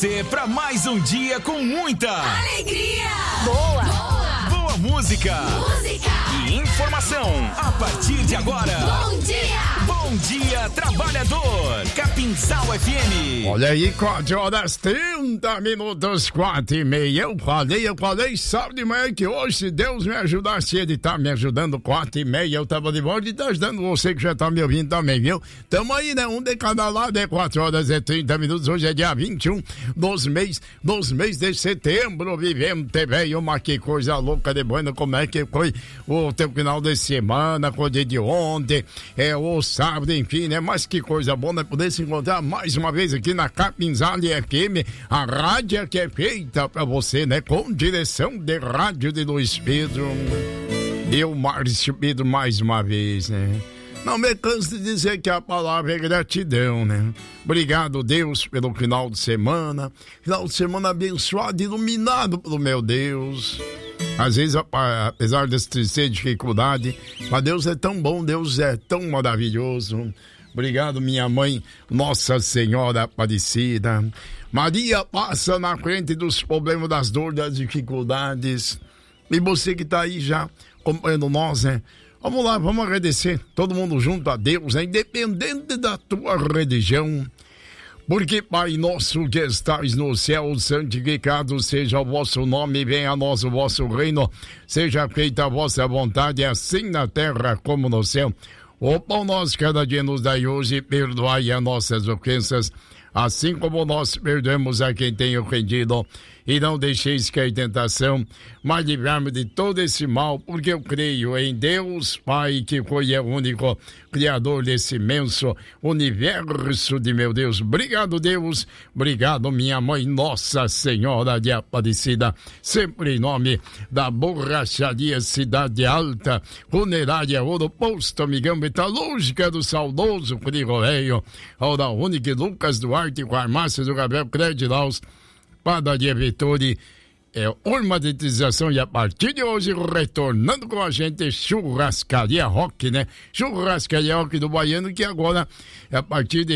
você para mais um dia com muita alegria, boa música e informação. A partir de agora, Bom Dia Trabalhador, Capinzal FM. Olha aí, 4h30, 4h30. Eu falei sábado de manhã que hoje, se Deus me ajudasse, ele tá me ajudando, 4h30. Eu tava de volta e tá ajudando você que já tá me ouvindo também, viu? Tamo aí, né? Um de cada lado, 4h30. Hoje é dia 21 dos mês de setembro. Vivemos, TV, uma que coisa louca de bueno. Como é que foi o teu final de semana, com o dia de ontem, o sábado, enfim, né? Mas que coisa boa, né? Poder se encontrar mais uma vez aqui na Capinzal FM, a rádio que é feita pra você, né? Com direção de rádio de Luiz Pedro. Eu, Márcio Pedro, mais uma vez, né? Não me canso de dizer que a palavra é gratidão, né? Obrigado, Deus, pelo final de semana abençoado, iluminado pelo meu Deus. Às vezes, apesar dessa tristeza e dificuldade, mas Deus é tão bom, Deus é tão maravilhoso. Obrigado, minha mãe, Nossa Senhora Aparecida. Maria passa na frente dos problemas, das dores, das dificuldades. E você que tá aí já acompanhando nós, né? Vamos lá, vamos agradecer todo mundo junto a Deus, né? Independente da tua religião. Porque, Pai nosso que estais no céu, santificado seja o vosso nome, venha a nós o vosso reino, seja feita a vossa vontade, assim na terra como no céu. O pão nosso cada dia nos dai hoje, perdoai as nossas ofensas, assim como nós perdoamos a quem tem ofendido. E não deixeis cair em tentação, mas livrai-me de todo esse mal, porque eu creio em Deus, Pai, que foi o único Criador desse imenso universo de meu Deus. Obrigado, Deus. Obrigado, minha mãe, Nossa Senhora de Aparecida, sempre em nome da Borracharia Cidade Alta, Funerária Ouro Posto, amigão metalúrgica do saudoso Frigoleio, Aura Única, Lucas Duarte, Farmácias do Gabriel Credilaus, Padaria Vitória, urbanização, e a partir de hoje, retornando com a gente, Churrascaria Rock, né? Churrascaria Rock do Baiano, que agora, a partir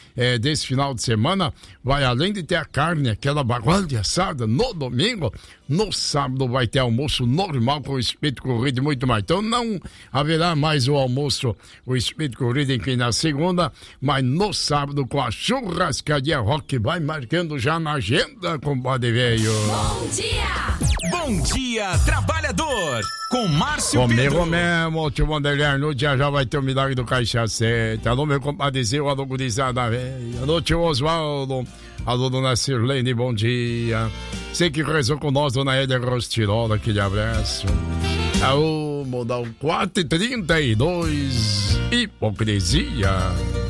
desse final de semana, vai além de ter a carne, aquela baguala de assada, no domingo, no sábado vai ter almoço normal com o espeto corrido e muito mais. Então não haverá mais o almoço, o espeto corrido, enfim, na segunda, mas no sábado com a Churrascaria Rock, vai marcando já na agenda, compadre velho. Bom dia! Bom Dia Trabalhador, com Márcio Pedro. Comigo mesmo, tio Vanderlei Arnold, já vai ter o milagre do Caixa 7. Alô, meu compadeceu, alô, gurizada velha. Alô, tio Osvaldo. Alô, dona Sirlene, bom dia. Você que rezou com nós, dona Hélia Rostirola, aquele abraço. Alô, modal 4h32, hipocrisia.